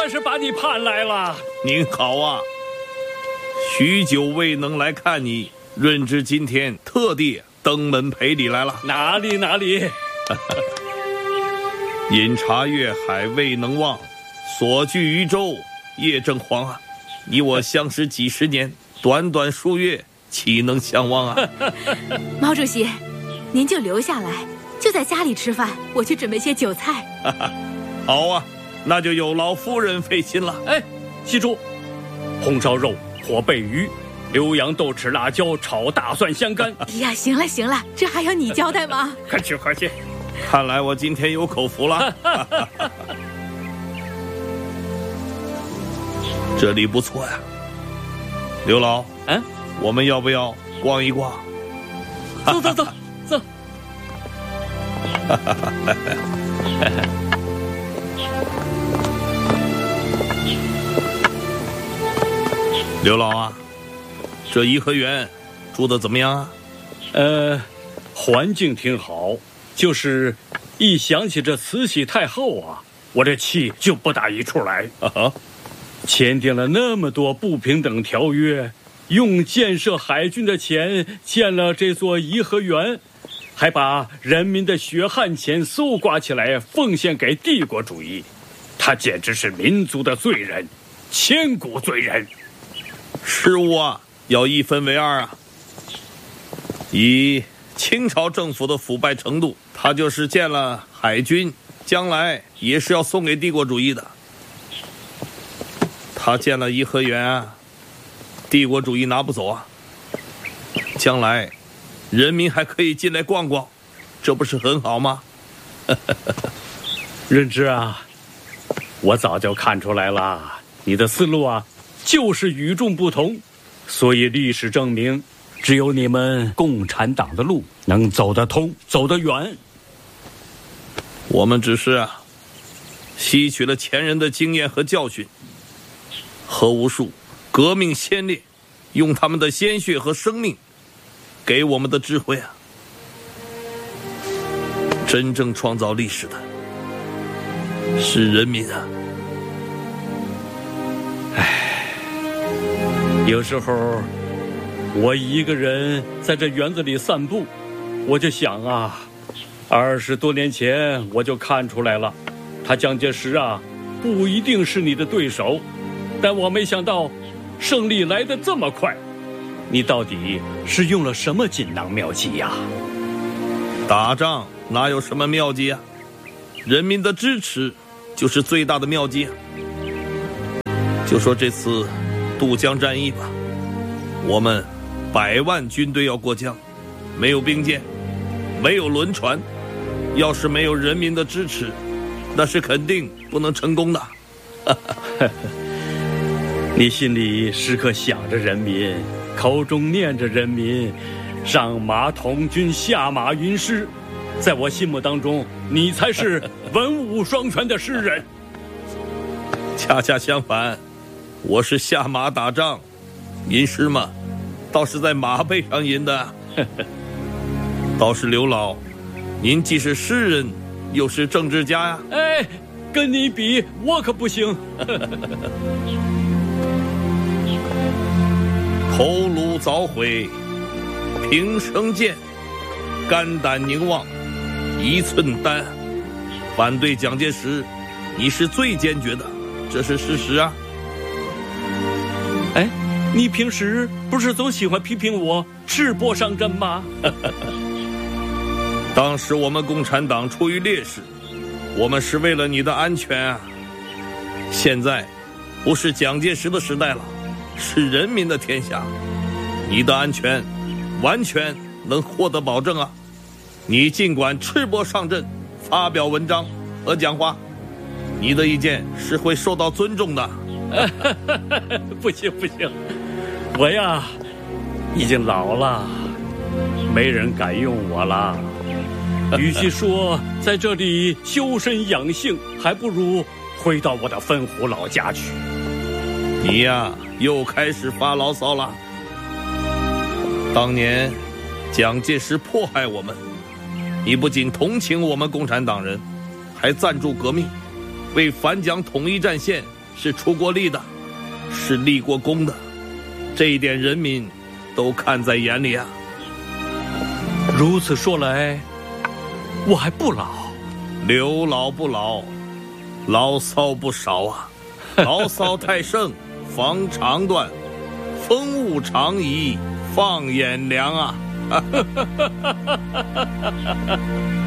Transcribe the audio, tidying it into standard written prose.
算是把你盼来了。 您好啊，许久未能来看你，润之今天特地登门赔礼来了。 哪里？ 饮茶越海未能忘，所居渔舟夜正黄啊！你我相识几十年，短短数月，岂能相忘啊？ 毛主席，您就留下来，就在家里吃饭，我去准备些酒菜。 好啊，那就有劳夫人费心了。 哎，记住，红烧肉、火贝鱼、浏阳豆豉辣椒炒大蒜香干。 哎呀，行了，这还要你交代吗？ 快去。 看来我今天有口福了。这里不错呀，刘老，我们要不要逛一逛？ 走。 刘老啊，这颐和园住得怎么样啊？ 环境挺好，就是一想起这慈禧太后啊，我这气就不打一处来。签订了那么多不平等条约，用建设海军的钱建了这座颐和园，还把人民的血汗钱搜刮起来奉献给帝国主义，他简直是民族的罪人，千古罪人。 事物啊，要一分为二啊。以清朝政府的腐败程度，他就是建了海军，将来也是要送给帝国主义的。他建了颐和园啊，帝国主义拿不走啊。将来人民还可以进来逛逛，这不是很好吗？ 润之啊，我早就看出来了，你的思路啊就是与众不同，所以历史证明，只有你们共产党的路能走得通，走得远。 我们只是吸取了前人的经验和教训，和无数革命先烈用他们的鲜血和生命给我们的智慧啊。真正创造历史的是人民啊。 有时候我一个人在这园子里散步，我就想啊，20多年前我就看出来了，他蒋介石啊不一定是你的对手，但我没想到胜利来得这么快。你到底是用了什么锦囊妙计呀？ 打仗哪有什么妙计啊？人民的支持就是最大的妙计啊。就说这次渡江战役吧，我们100万军队要过江，没有兵舰，没有轮船，要是没有人民的支持，那是肯定不能成功的。 你心里时刻想着人民，口中念着人民，上马统军，下马云诗，在我心目当中，你才是文武双全的诗人。 恰恰相反，我是下马打仗，吟诗嘛，倒是在马背上吟的。倒是刘老，您既是诗人，又是政治家呀。 哎，跟你比，我可不行。 头颅早毁，平生剑，肝胆凝望，一寸丹。反对蒋介石，你是最坚决的，这是事实啊。 哎，你平时不是总喜欢批评我赤膊上阵吗？ 当时我们共产党处于劣势，我们是为了你的安全啊。现在不是蒋介石的时代了，是人民的天下，你的安全完全能获得保证啊。你尽管赤膊上阵，发表文章和讲话，你的意见是会受到尊重的。 不行，我呀已经老了，没人敢用我了。与其说在这里修身养性，还不如回到我的汾湖老家去。 你呀又开始发牢骚了。当年蒋介石迫害我们，你不仅同情我们共产党人，还赞助革命，为反蒋统一战线是出过力的，是立过功的，这一点人民都看在眼里啊。 如此说来，我还不老。 刘老不老，牢骚不少啊。牢骚太盛，防肠断；风物长宜，放眼量啊。